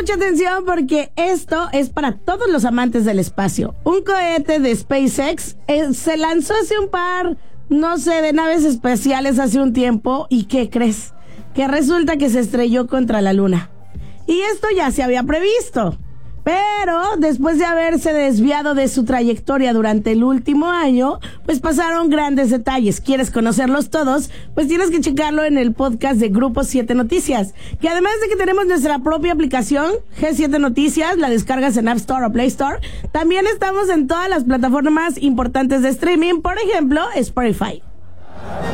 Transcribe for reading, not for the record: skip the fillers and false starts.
mucha atención porque esto es para todos los amantes del espacio. Un cohete de SpaceX se lanzó hace un par, de naves espaciales hace un tiempo. ¿Y qué crees? Que resulta que se estrelló contra la luna. Y esto ya se había previsto. Pero después de haberse desviado de su trayectoria durante el último año, pues pasaron grandes detalles. ¿Quieres conocerlos todos? Pues tienes que checarlo en el podcast de Grupo 7 Noticias. Que además de que tenemos nuestra propia aplicación, G7 Noticias, la descargas en App Store o Play Store, también estamos en todas las plataformas importantes de streaming, por ejemplo, Spotify.